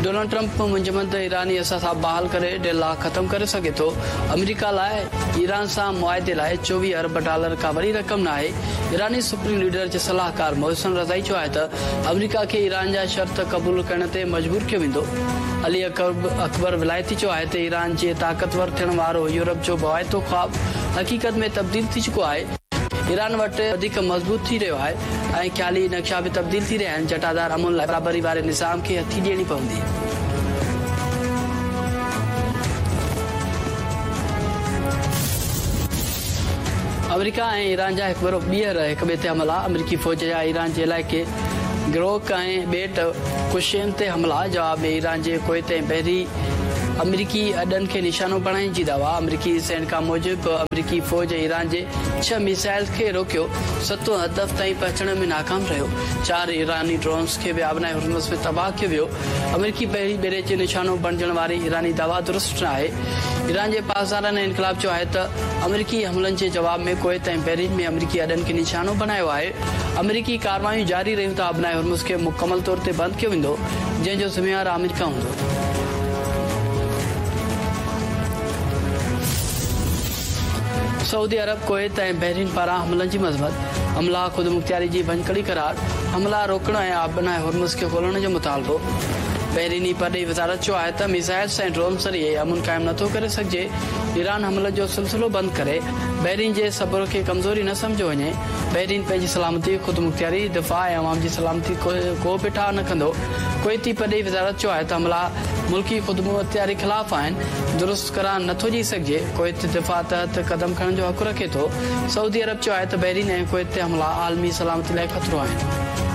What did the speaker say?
Donald Trump मुंजमद ईरानी असां बहाल करे डेला ख़त्म करे सघे थो। अमेरिका लाइ ईरान सां मुआदे लाइ 24 अरब डॉलर का वॾी रक़म न आहे। ईरानी सुप्रीम लीडर जे सलाहकार मोहसिन रज़ाई चयो आहे त अमेरिका खे ईरान जा शर्त क़बूल करण ते मजबूर कयो वेंदो। अली अकबर विलायती चयो आहे त ईरान जे ताक़तवर थियण वारो यूरोप जो बवायतो ख्वाब हक़ीक़त में तब्दील थी चुको आहे। ईरान वटि वधीक मज़बूत थी रहियो आहे ऐं ख़्याली नक्शा बि तब्दील थी रहिया आहिनि। जटादार अमुल लाइ बराबरी वारे निज़ाम खे हथी ॾियणी पवंदी। अमेरिका ऐं ईरान जा हिकु भेरो ॿीहर हिक ॿिए ते हमला। अमेरिकी फ़ौज जा ईरान जे इलाइक़े गिरोक ऐं ॿेट कुशेन ते हमला। जवाब में ईरान जे कुवैत ऐं बहरी अमेरिकी अॾनि खे निशानो बणाइण जी दावा। अमेरिकी सैनिका मूजिबि अमेरिकी फ़ौज ईरान जे 6 मिसाइल खे रोकियो। 7 हदफ़ ताईं पहुचण में नाकाम रहियो। 4 ईरानी ड्रोन्स खे बि आबनाए हुर्मुज़ में तबाह कयो वियो। अमेरिकी बहरी बेड़े जे निशानो बणजण वारी ईरानी दावा दुरुस्त न आहे। ईरान जे पासदारनि इनकलाब चयो आहे त अमेरिकी हमलनि जे जवाब में कुवैत ऐं बहरीन में अमेरिकी अॾनि खे निशानो बनायो आहे। अमेरिकी कार्रवायूं जारी रहियूं त आबनाए हुर्मुज़ खे मुकमल तौर ते बंदि कयो वेंदो, जंहिंजो ज़िम्मेवार अमेरिका हूंदो। सऊदी अरब कुवैत ऐं बहरीन पारां हमलनि जी मज़म्मत। हमला ख़ुदि मुख़्तियारी जी भञकड़ी करार। हमला रोकण ऐं आबनाए हुर्मुज़ खे खोलण जो मुतालबो। बहरीनी परॾेही वज़ारत चयो आहे त मिसाइल्स ऐं ड्रोन ज़रिए अमन क़ाइमु नथो करे सघिजे। ईरान हमले जो सिलसिलो बंदि करे बहरीन जे सबुर खे कमज़ोरी न सम्झो वञे। बहरीन पंहिंजी सलामती, ख़ुदि मुख़्तियारी, दिफ़ा ऐं अवाम जी सलामती को बि ठाह न कंदो। कुवैती परॾेही वज़ारत चयो आहे त हमला मुल्की ख़ुदि मुख़्तियारी ख़िलाफ़ आहिनि, दुरुस्त करार नथो थी सघिजे। कुवैत दिफ़ा तहत क़दम खणण जो हक़ रखे थो। सऊदी अरब चयो आहे त बहरीन ऐं कुवैत ते हमला आलमी सलामती लाइ ख़तरो आहिनि।